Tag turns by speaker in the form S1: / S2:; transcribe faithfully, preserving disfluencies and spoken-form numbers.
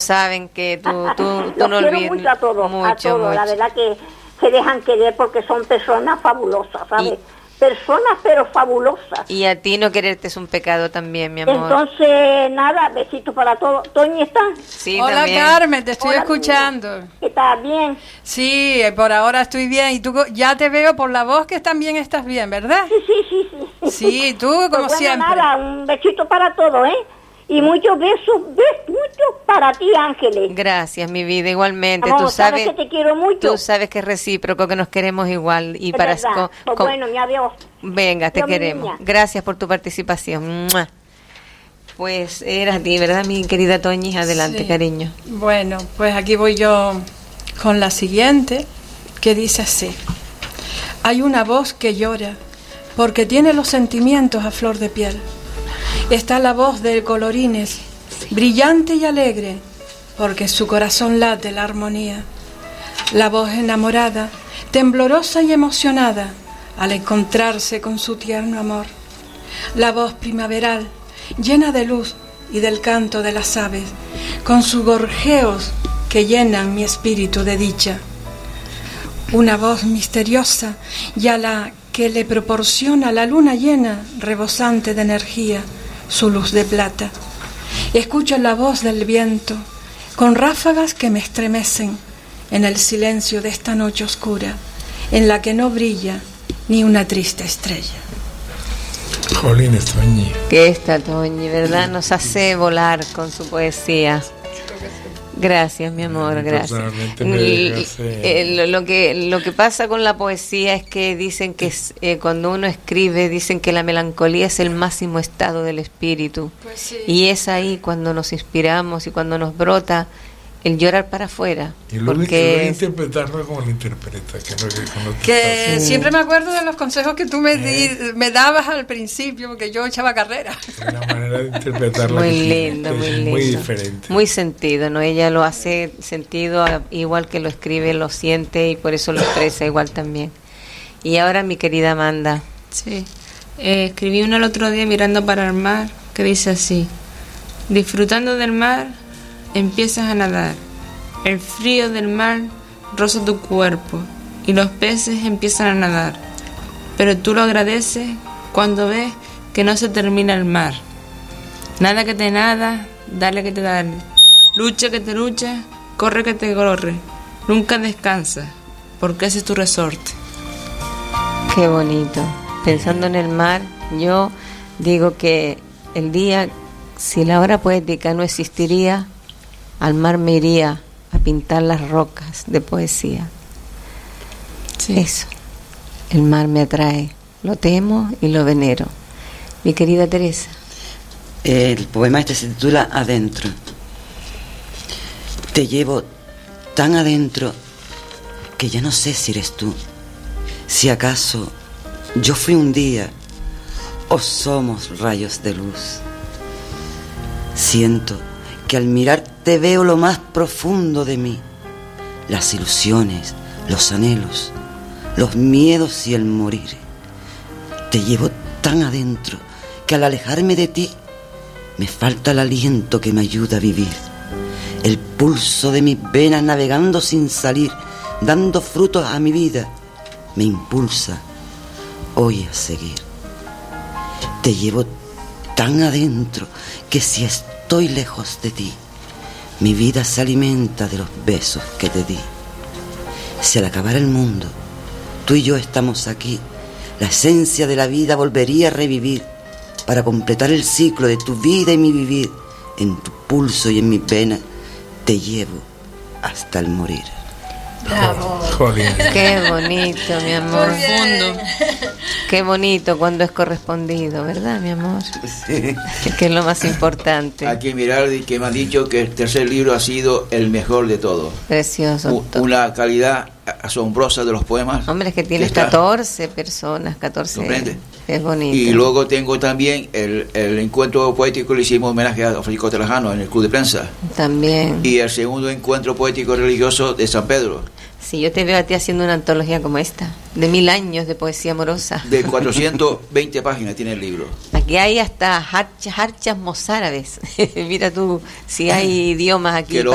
S1: saben que tú, tú, tú no
S2: olvides.
S1: olvides.
S2: Mucho a todos,
S1: mucho,
S2: a todos.
S1: mucho.
S2: La verdad que se dejan querer porque son personas fabulosas, ¿sabes? Y, personas pero fabulosas.
S1: Y a ti no quererte es un pecado también, mi amor.
S2: Entonces, nada, besitos para todos. ¿Toñi está?
S1: Sí,
S3: Hola,
S1: también.
S3: Carmen, te estoy
S2: Hola,
S3: escuchando.
S2: ¿Qué estás bien?
S3: Sí, por ahora estoy bien. Y tú ya te veo por la voz que también estás bien, ¿verdad?
S2: Sí, sí, sí. Sí,
S3: sí tú como
S2: pues bueno,
S3: siempre.
S2: Nada, un besito para todos, ¿eh? Y muchos besos, besos, muchos para ti, Ángeles.
S1: Gracias, mi vida, igualmente.
S2: Amor,
S1: tú sabes,
S2: sabes que te quiero mucho.
S1: Tú sabes que es recíproco, que nos queremos igual. Y
S2: es
S1: para
S2: verdad.
S1: con,
S2: Pues
S1: con,
S2: bueno, mi adiós.
S1: Venga, te
S2: Yo,
S1: queremos. Gracias por tu participación. ¡Mua! Pues era a ti, ¿verdad, mi querida Toñi? Adelante,
S3: sí.
S1: Cariño.
S3: Bueno, pues aquí voy yo con la siguiente, que dice así. Hay una voz que llora porque tiene los sentimientos a flor de piel. Está la voz de colorines, brillante y alegre, porque su corazón late la armonía. La voz enamorada, temblorosa y emocionada, al encontrarse con su tierno amor. La voz primaveral, llena de luz y del canto de las aves, con sus gorjeos que llenan mi espíritu de dicha. Una voz misteriosa y a la que le proporciona la luna llena, rebosante de energía, su luz de plata. Escucho la voz del viento, con ráfagas que me estremecen, en el silencio de esta noche oscura, en la que no brilla ni una triste estrella.
S4: Jolines, Toñi.
S1: Que esta Toñi, ¿verdad? Nos hace volar con su poesía. Gracias, mi amor, gracias. Eh, lo, lo que lo que pasa con la poesía es que dicen que eh, cuando uno escribe, dicen que la melancolía es el máximo estado del espíritu.
S3: Pues sí.
S1: Y es ahí cuando nos inspiramos y cuando nos brota el llorar para afuera.
S4: Y luego,
S1: porque...
S4: luego interpretarlo como lo interpreta. Que, no, que, no
S3: que
S4: sí.
S3: siempre me acuerdo de los consejos que tú me, di, me dabas al principio, porque yo echaba carrera.
S4: Una manera de interpretarlo
S1: muy
S4: que
S1: lindo,
S4: es
S1: muy lindo.
S4: Muy diferente.
S1: Muy sentido, ¿no? Ella lo hace sentido igual que lo escribe, lo siente y por eso lo expresa igual también. Y ahora mi querida Amanda.
S5: Sí. Eh, escribí uno el otro día mirando para el mar que dice así: disfrutando del mar, empiezas a nadar. El frío del mar roza tu cuerpo y los peces empiezan a nadar. Pero tú lo agradeces cuando ves que no se termina el mar. Nada que te nada, dale que te dale. Lucha que te lucha, corre que te corre. Nunca descansa, porque ese es tu resorte.
S1: Qué bonito. Pensando en el mar, yo digo que el día, si la hora poética no existiría, al mar me iría a pintar las rocas de poesía. Sí. Eso. El mar me atrae, lo temo y lo venero. Mi querida Teresa.
S6: El poema este se titula Adentro. Te llevo tan adentro que ya no sé si eres tú, si acaso yo fui un día o somos rayos de luz. Siento que al mirarte veo lo más profundo de mí, las ilusiones, los anhelos, los miedos y el morir. Te llevo tan adentro que al alejarme de ti me falta el aliento que me ayuda a vivir, el pulso de mis venas navegando sin salir, dando frutos a mi vida, me impulsa hoy a seguir. Te llevo tan adentro que si estoy lejos de ti, mi vida se alimenta de los besos que te di. Si al acabar el mundo, tú y yo estamos aquí, la esencia de la vida volvería a revivir para completar el ciclo de tu vida y mi vivir. En tu pulso y en mis venas te llevo hasta el morir.
S3: Bravo.
S4: Joder.
S1: Qué bonito, mi amor. Profundo. Qué bonito cuando es correspondido, ¿verdad, mi amor?
S6: Sí.
S1: Que es lo más importante.
S7: Hay que mirar y que me han dicho que el tercer libro ha sido el mejor de todos.
S1: Precioso.
S7: U- una calidad asombrosa de los poemas.
S1: Hombre, es que tienes
S7: está-
S1: catorce personas, catorce.
S7: ¿Comprende?
S1: Es bonito.
S7: Y luego tengo también el, el encuentro poético, le hicimos homenaje a Francisco Trajano en el Club de Prensa.
S1: También.
S7: Y el segundo encuentro poético religioso de San Pedro,
S1: Sí, yo te veo a ti haciendo una antología como esta, de mil años de poesía amorosa.
S7: de cuatrocientas veinte páginas tiene el libro.
S1: Aquí hay hasta harchas, harchas mozárabes. Mira tú, si hay idiomas aquí
S7: Que lo